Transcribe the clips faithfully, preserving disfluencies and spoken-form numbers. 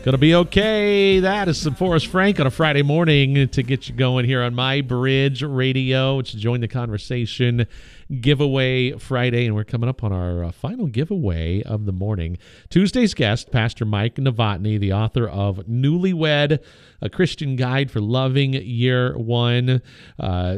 Gonna be okay. That is some Forrest Frank on a Friday morning to get you going here on My Bridge Radio. It's Join the Conversation Giveaway Friday, and we're coming up on our uh, final giveaway of the morning. Tuesday's guest, Pastor Mike Novotny, the author of Newlywed, a Christian Guide for Loving Year One. Uh,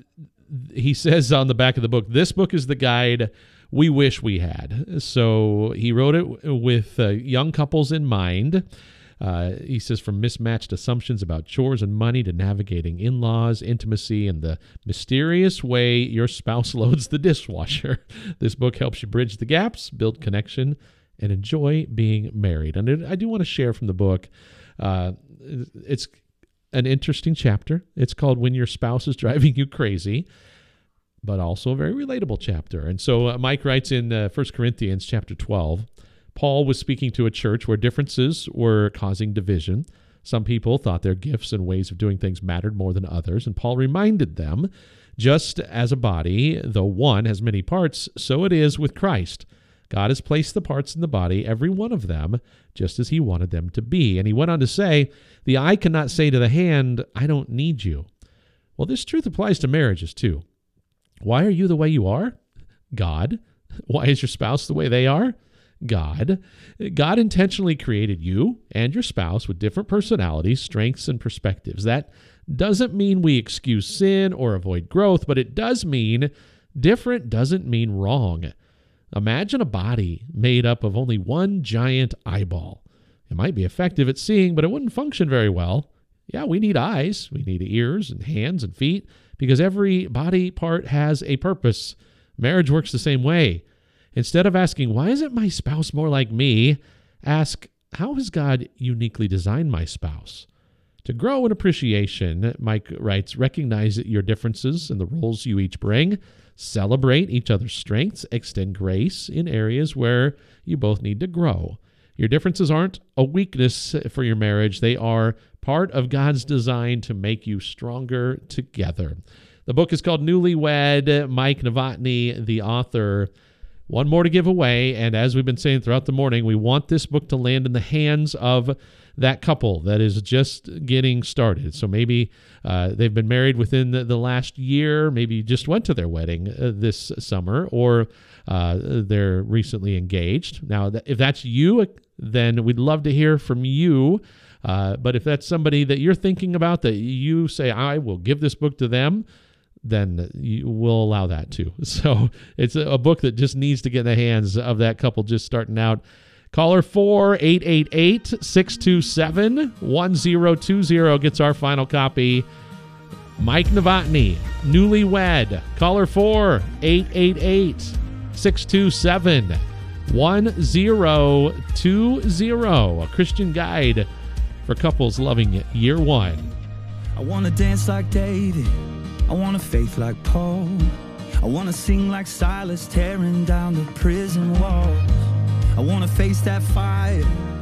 he says on the back of the book, this book is the guide we wish we had. So he wrote it with uh, young couples in mind. Uh, he says, from mismatched assumptions about chores and money to navigating in-laws, intimacy, and the mysterious way your spouse loads the dishwasher. This book helps you bridge the gaps, build connection, and enjoy being married. And I do want to share from the book. Uh, it's an interesting chapter. It's called When Your Spouse is Driving You Crazy, but also a very relatable chapter. And so uh, Mike writes in uh, First Corinthians chapter twelve, Paul was speaking to a church where differences were causing division. Some people thought their gifts and ways of doing things mattered more than others, and Paul reminded them, just as a body, though one has many parts, so it is with Christ. God has placed the parts in the body, every one of them, just as he wanted them to be. And he went on to say, the eye cannot say to the hand, I don't need you. Well, this truth applies to marriages too. Why are you the way you are? God. Why is your spouse the way they are? God. God intentionally created you and your spouse with different personalities, strengths, and perspectives. That doesn't mean we excuse sin or avoid growth, but it does mean different doesn't mean wrong. Imagine a body made up of only one giant eyeball. It might be effective at seeing, but it wouldn't function very well. Yeah, we need eyes, we need ears and hands and feet, because every body part has a purpose. Marriage works the same way. Instead of asking, why isn't my spouse more like me? Ask, how has God uniquely designed my spouse? To grow in appreciation, Mike writes, recognize your differences and the roles you each bring. Celebrate each other's strengths. Extend grace in areas where you both need to grow. Your differences aren't a weakness for your marriage. They are part of God's design to make you stronger together. The book is called Newlywed. Mike Novotny, the author. One more to give away, and as we've been saying throughout the morning, we want this book to land in the hands of that couple that is just getting started. So maybe uh, they've been married within the, the last year, maybe you just went to their wedding uh, this summer, or uh, they're recently engaged. Now, th- if that's you, then we'd love to hear from you. Uh, but if that's somebody that you're thinking about, that you say, I will give this book to them, then you will allow that too. So it's a, a book that just needs to get in the hands of that couple just starting out. Caller four eight eight eight, six two seven, one zero two zero gets our final copy. Mike Novotny, Newlywed. Caller four eight eight eight, six two seven, one zero two zero. A Christian Guide for couples loving year one. I want to dance like David. I want a faith like Paul. I want to sing like Silas, tearing down the prison walls. I want to face that fire